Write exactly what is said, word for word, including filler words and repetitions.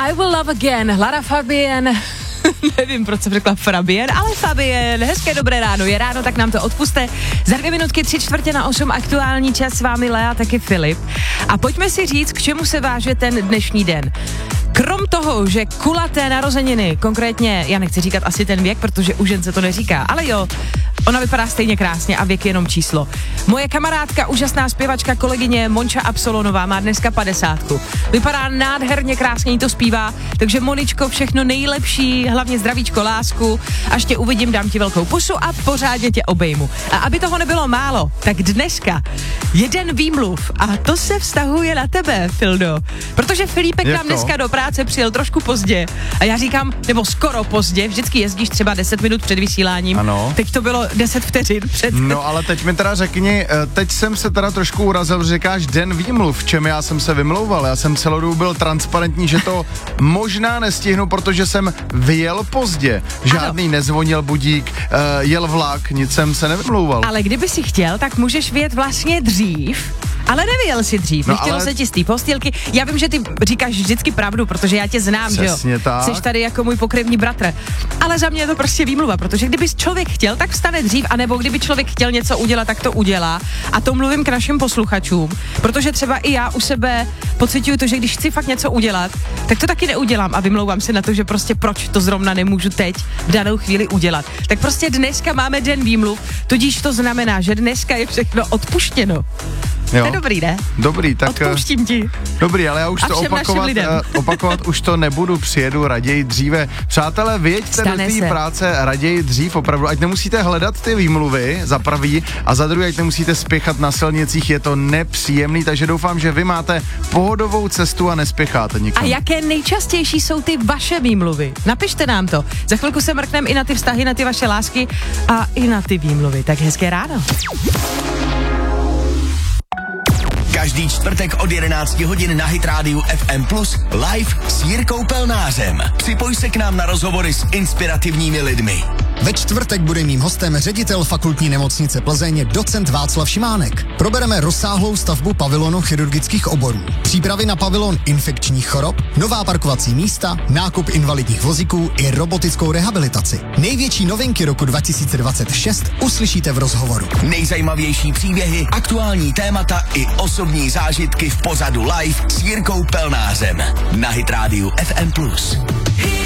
I Will Love Again, Lara Fabian. Nevím, proč jsem řekla Fabian, ale Fabian, hezké dobré ráno, je ráno, tak nám to odpuste. Za dvě minutky, tři čtvrtě na osm, aktuální čas, s vámi Lea, taky Filip. A pojďme si říct, k čemu se váže ten dnešní den. Krom toho, že kulaté narozeniny, konkrétně, já nechci říkat asi ten věk, protože u žen se to neříká, ale jo, ona vypadá stejně krásně a věk je jenom číslo. Moje kamarádka, úžasná zpěvačka, kolegyně Monča Absolonová má dneska padesátku. Vypadá nádherně krásně, jí to zpívá, takže Moničko, všechno nejlepší, hlavně zdravíčko, lásku, až tě uvidím, dám ti velkou pusu a pořádně tě obejmu. A aby toho nebylo málo, tak dneska jeden výmluv a to se vztahuje na tebe, Fildo, protože Filipek nám dneska do práce přijel trošku pozdě a já říkám, nebo skoro pozdě, vždycky jezdíš třeba deset minut před vysíláním, ano. Teď to bylo deset vteřin před. No ale teď mi teda řekni, teď jsem se teda trošku urazil, že říkáš den výmluv, v čem já jsem se vymlouval, já jsem celou dobu byl transparentní, že to možná nestihnu, protože jsem vyjel pozdě, žádný ano. Nezvonil budík, uh, jel vlak, nic jsem se nevymlouval. Ale kdyby si chtěl, tak můžeš vyjet vlastně dřív, ale nevyjel si dřív, no nechtělo ale... se ti z té postýlky. Já vím, že ty říkáš vždycky pravdu, protože já tě znám, přesně, že jo. Jsi tady jako můj pokrevní bratr. Ale za mě je to prostě výmluva, protože kdyby člověk chtěl, tak vstane dřív, anebo kdyby člověk chtěl něco udělat, tak to udělá. A to mluvím k našim posluchačům, protože třeba i já u sebe pociťuju to, že když chci fakt něco udělat, tak to taky neudělám a vymlouvám se na to, že prostě proč to zrovna nemůžu teď v danou chvíli udělat. Tak prostě dneska máme den výmluv, tudíž to znamená, že dneska je všechno odpuštěno. Jo. To je dobrý, ne? Dobrý, tak... Odpouštím ti. Dobrý, ale já už to opakovat, uh, opakovat už to nebudu, přijedu raději dříve. Přátelé, vyjeďte do té práce raději dřív, opravdu, ať nemusíte hledat ty výmluvy, za prvý, a za druhý, ať nemusíte spěchat na silnicích, je to nepříjemný, takže doufám, že vy máte pohodovou cestu a nespěcháte nikam. A jaké nejčastější jsou ty vaše výmluvy? Napište nám to. Za chvilku se mrkneme i na ty vztahy, na ty vaše lásky a i na ty výmluvy. Tak hezké ráno. Každý čtvrtek od jedenácti hodin na Hit Rádiu F M plus live s Jirkou Pelnářem. Připoj se k nám na rozhovory s inspirativními lidmi. Ve čtvrtek bude mým hostem ředitel fakultní nemocnice Plzeň, docent Václav Šimánek. Probereme rozsáhlou stavbu pavilonu chirurgických oborů, přípravy na pavilon infekčních chorob, nová parkovací místa, nákup invalidních vozíků i robotickou rehabilitaci. Největší novinky roku dva tisíce dvacet šest uslyšíte v rozhovoru. Nejzajímavější příběhy, aktuální témata i osobní zážitky v pořadu live s Jirkou Pelnářem na Hit Rádiu F M plus.